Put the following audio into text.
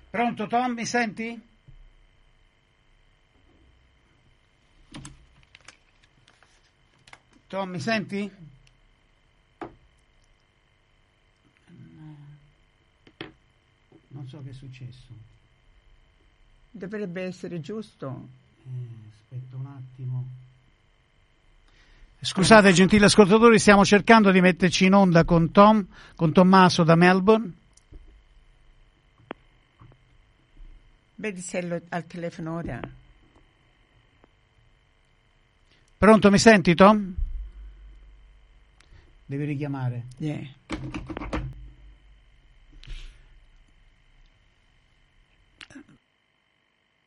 Pronto Tom, mi senti? Tom, mi senti? Non so che è successo. Dovrebbe essere giusto. Aspetta un attimo. Scusate, gentili ascoltatori, stiamo cercando di metterci in onda con Tommaso da Melbourne. Vedi se al telefono ora. Pronto, mi senti Tom? Devi richiamare. Yeah.